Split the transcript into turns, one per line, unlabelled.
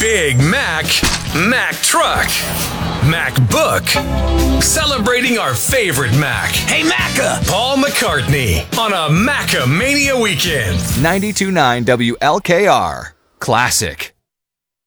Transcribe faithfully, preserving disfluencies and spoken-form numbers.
Big Mac, Mac Truck, Mac Book. Celebrating our favorite Mac.
Hey, Macca!
Paul McCartney on a Macca Mania weekend.
ninety-two point nine W L K R. Classic.